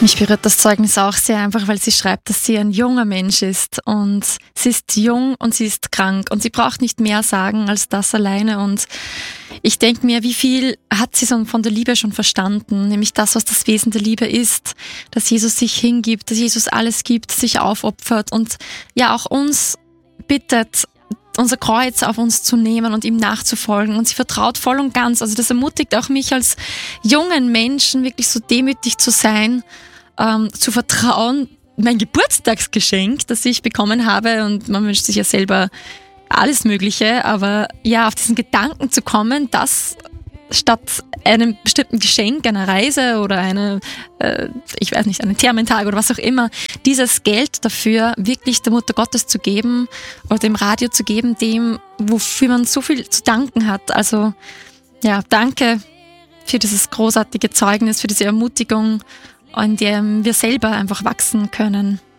Mich berührt das Zeugnis auch sehr, einfach weil sie schreibt, dass sie ein junger Mensch ist und sie ist jung und sie ist krank und sie braucht nicht mehr sagen als das alleine. Und ich denke mir, wie viel hat sie so von der Liebe schon verstanden, nämlich das, was das Wesen der Liebe ist, dass Jesus sich hingibt, dass Jesus alles gibt, sich aufopfert und ja auch uns bittet, unser Kreuz auf uns zu nehmen und ihm nachzufolgen. Und sie vertraut voll und ganz. Also das ermutigt auch mich als jungen Menschen, wirklich so demütig zu sein, zu vertrauen. Mein Geburtstagsgeschenk, das ich bekommen habe, und man wünscht sich ja selber alles Mögliche, aber ja, auf diesen Gedanken zu kommen, dass statt einem bestimmten Geschenk, einer Reise oder einen Thermentag oder was auch immer, dieses Geld dafür wirklich der Mutter Gottes zu geben oder dem Radio zu geben, dem, wofür man so viel zu danken hat. Also ja, danke für dieses großartige Zeugnis, für diese Ermutigung, an der wir selber einfach wachsen können.